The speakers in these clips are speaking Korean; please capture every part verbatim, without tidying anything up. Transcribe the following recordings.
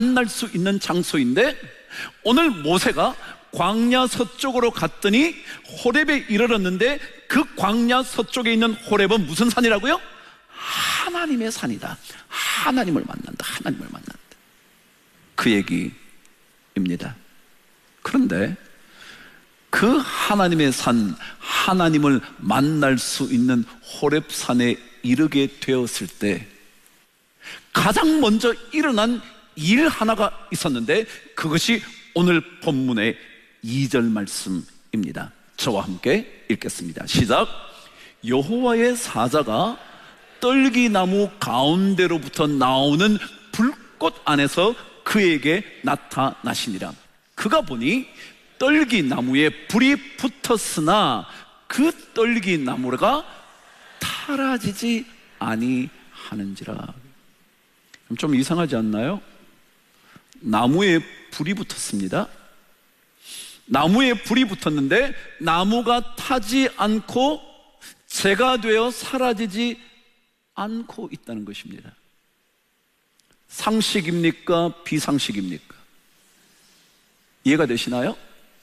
만날 수 있는 장소인데, 오늘 모세가 광야 서쪽으로 갔더니 호렙에 이르렀는데, 그 광야 서쪽에 있는 호렙은 무슨 산이라고요? 하나님의 산이다. 하나님을 만난다. 하나님을 만난다. 그 얘기입니다. 그런데 그 하나님의 산, 하나님을 만날 수 있는 호렙산에 이르게 되었을 때 가장 먼저 일어난 일 하나가 있었는데, 그것이 오늘 본문의 이 절 말씀입니다. 저와 함께 읽겠습니다. 시작. 여호와의 사자가 떨기나무 가운데로부터 나오는 불꽃 안에서 그에게 나타나시니라. 그가 보니 떨기나무에 불이 붙었으나 그 떨기나무가 타라지지 아니하는지라. 좀 이상하지 않나요? 나무에 불이 붙었습니다. 나무에 불이 붙었는데 나무가 타지 않고 재가 되어 사라지지 않고 있다는 것입니다. 상식입니까? 비상식입니까? 이해가 되시나요?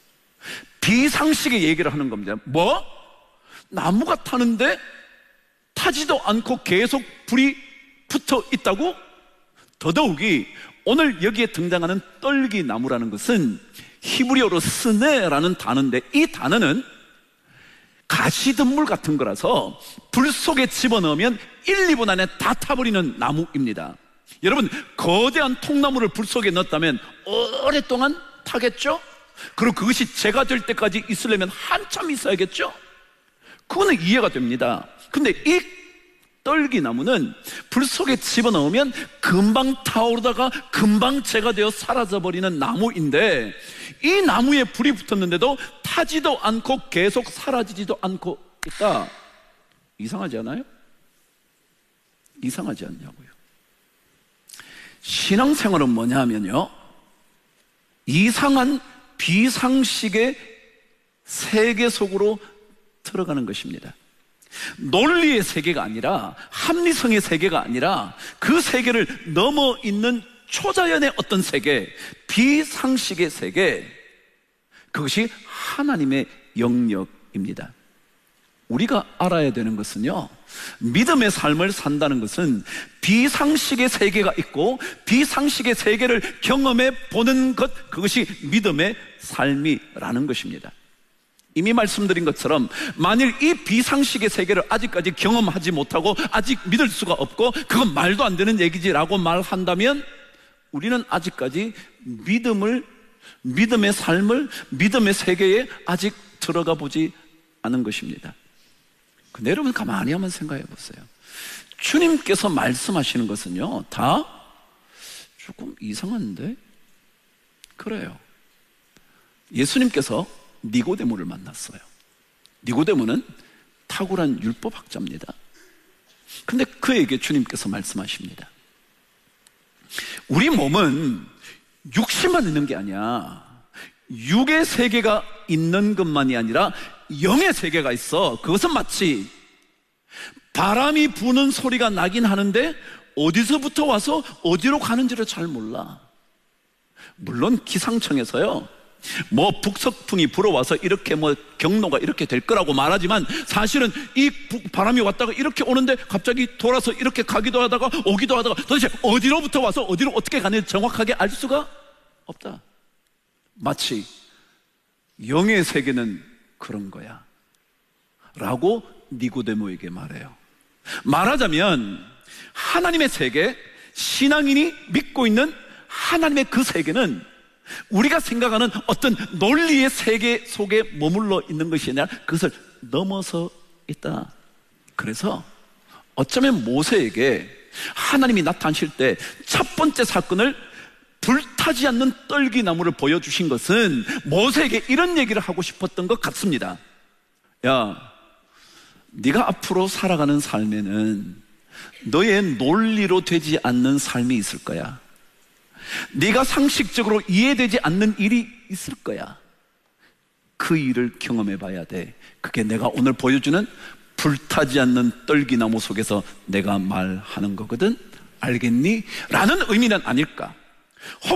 비상식의 얘기를 하는 겁니다. 뭐? 나무가 타는데 타지도 않고 계속 불이 붙어 있다고? 더더욱이 오늘 여기에 등장하는 떨기나무라는 것은 히브리어로 스네라는 단어인데, 이 단어는 가시덤불 같은 거라서 불 속에 집어넣으면 일, 이 분 안에 다 타버리는 나무입니다. 여러분, 거대한 통나무를 불 속에 넣었다면 오랫동안 타겠죠? 그리고 그것이 재가 될 때까지 있으려면 한참 있어야겠죠? 그거는 이해가 됩니다. 근데 이 떨기나무는 불 속에 집어넣으면 금방 타오르다가 금방 재가 되어 사라져버리는 나무인데, 이 나무에 불이 붙었는데도 타지도 않고 계속 사라지지도 않고 있다. 이상하지 않아요? 이상하지 않냐고요. 신앙생활은 뭐냐 하면요, 이상한 비상식의 세계 속으로 들어가는 것입니다. 논리의 세계가 아니라, 합리성의 세계가 아니라 그 세계를 넘어 있는 초자연의 어떤 세계, 비상식의 세계, 그것이 하나님의 영역입니다. 우리가 알아야 되는 것은요, 믿음의 삶을 산다는 것은 비상식의 세계가 있고 비상식의 세계를 경험해 보는 것, 그것이 믿음의 삶이라는 것입니다. 이미 말씀드린 것처럼 만일 이 비상식의 세계를 아직까지 경험하지 못하고 아직 믿을 수가 없고 그건 말도 안 되는 얘기지라고 말한다면 우리는 아직까지 믿음을, 믿음의 삶을, 믿음의 세계에 아직 들어가 보지 않은 것입니다. 근데 여러분 가만히 한번 생각해 보세요. 주님께서 말씀하시는 것은요, 다 조금 이상한데? 그래요. 예수님께서 니고데모를 만났어요. 니고데모는 탁월한 율법학자입니다. 근데 그에게 주님께서 말씀하십니다. 우리 몸은 육신만 있는 게 아니야. 육의 세계가 있는 것만이 아니라 영의 세계가 있어. 그것은 마치 바람이 부는 소리가 나긴 하는데 어디서부터 와서 어디로 가는지를 잘 몰라. 물론 기상청에서요, 뭐 북서풍이 불어와서 이렇게 뭐 경로가 이렇게 될 거라고 말하지만 사실은 이 바람이 왔다가 이렇게 오는데 갑자기 돌아서 이렇게 가기도 하다가 오기도 하다가 도대체 어디로부터 와서 어디로 어떻게 가는지 정확하게 알 수가 없다. 마치 영의 세계는 그런 거야 라고 니고데모에게 말해요. 말하자면 하나님의 세계, 신앙인이 믿고 있는 하나님의 그 세계는 우리가 생각하는 어떤 논리의 세계 속에 머물러 있는 것이 아니라 그것을 넘어서 있다. 그래서 어쩌면 모세에게 하나님이 나타나실 때 첫 번째 사건을 불타지 않는 떨기나무를 보여주신 것은 모세에게 이런 얘기를 하고 싶었던 것 같습니다. 야, 네가 앞으로 살아가는 삶에는 너의 논리로 되지 않는 삶이 있을 거야. 네가 상식적으로 이해되지 않는 일이 있을 거야. 그 일을 경험해 봐야 돼. 그게 내가 오늘 보여주는 불타지 않는 떨기나무 속에서 내가 말하는 거거든. 알겠니? 라는 의미는 아닐까.